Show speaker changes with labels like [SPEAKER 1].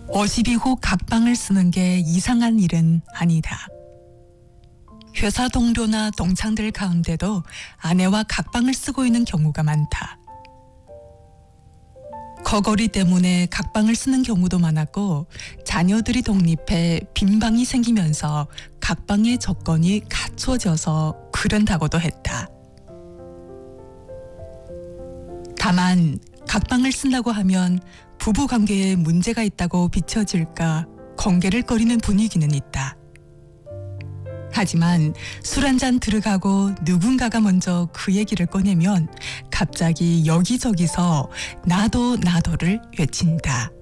[SPEAKER 1] 50 이후 각방을 쓰는 게 이상한 일은 아니다. 회사 동료나 동창들 가운데도 아내와 각방을 쓰고 있는 경우가 많다. 거거리 때문에 각방을 쓰는 경우도 많았고 자녀들이 독립해 빈방이 생기면서 각방의 조건이 갖춰져서 그런다고도 했다. 다만 각방을 쓴다고 하면 부부관계에 문제가 있다고 비춰질까 공개를 꺼리는 분위기는 있다. 하지만 술 한잔 들어가고 누군가가 먼저 그 얘기를 꺼내면 갑자기 여기저기서 나도를 외친다.